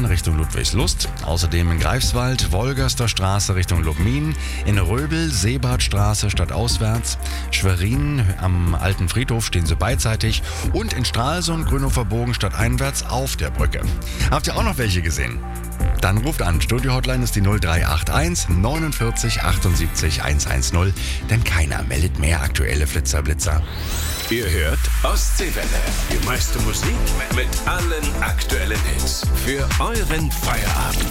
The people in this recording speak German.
Richtung Ludwigslust. Außerdem in Greifswald, Wolgaster Straße Richtung Lubmin. In Röbel, Seebadstraße stadtauswärts. Schwerin am Alten Friedhof stehen sie beidseitig. Und in Stralsund, Grünhofer Bogen stadteinwärts auf der Brücke. Habt ihr auch noch welche gesehen? Dann ruft an. Studio-Hotline ist die 0381 49 78 110, denn keiner meldet mehr aktuelle Flitzer-Blitzer. Ihr hört Ostseewelle. Die meiste Musik mit allen aktuellen Hits. Für euren Feierabend.